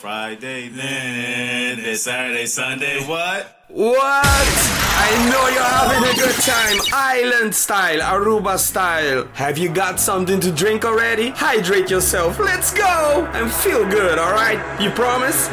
Friday, then Saturday, Sunday, what? What? I know you're having a good time. Island style, Aruba style. Have you got something to drink already? Hydrate yourself. Let's go and feel good, alright? You promise?